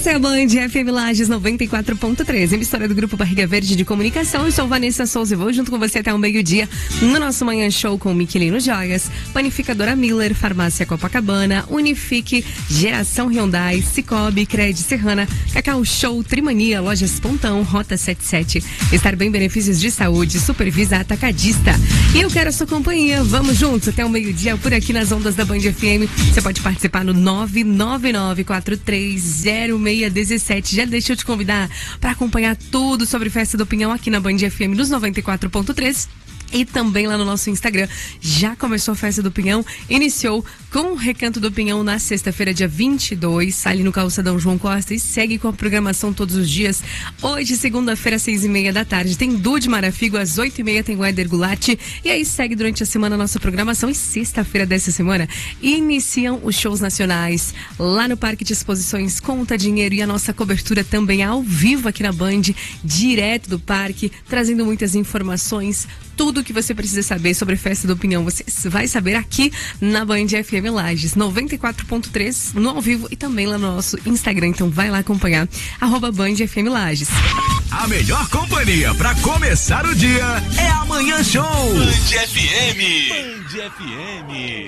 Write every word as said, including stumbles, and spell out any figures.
Essa é a Band F M Lages noventa e quatro ponto três, emissora do Grupo Barriga Verde de Comunicação. Eu sou Vanessa Souza e vou junto com você até o meio-dia no nosso Manhã Show com Miquelino Joias, Panificadora Miller, Farmácia Copacabana, Unifique, Geração Hyundai, Cicobi, Cred Serrana, Cacau Show, Trimania, Lojas Pontão, Rota setenta e sete, Estar Bem Benefícios de Saúde, Supervisa Atacadista. E eu quero a sua companhia. Vamos juntos até o meio-dia por aqui nas ondas da Band F M. Você pode participar no nove nove nove quatro três zero seis um sete. Já deixa eu te convidar para acompanhar tudo sobre Festa da Opinião aqui na Band F M nos noventa e quatro ponto três. E também lá no nosso Instagram. Já começou a Festa do Pinhão, iniciou com o Recanto do Pinhão na sexta-feira, dia vinte e dois, ali no Calçadão João Costa, e segue com a programação todos os dias. Hoje, segunda-feira, às seis e meia da tarde, tem Dude Marafigo, às oito e meia tem o Éder Goulart, e aí segue durante a semana a nossa programação. E sexta-feira dessa semana iniciam os shows nacionais lá no Parque de Exposições Conta Dinheiro, e a nossa cobertura também ao vivo aqui na Band, direto do parque, trazendo muitas informações. Tudo que você precisa saber sobre Festa da Opinião, você vai saber aqui na Band F M Lages, noventa e quatro ponto três, no ao vivo e também lá no nosso Instagram. Então vai lá acompanhar, arroba Band F M Lages. A melhor companhia pra começar o dia é a Manhã Show. Band F M. Band F M.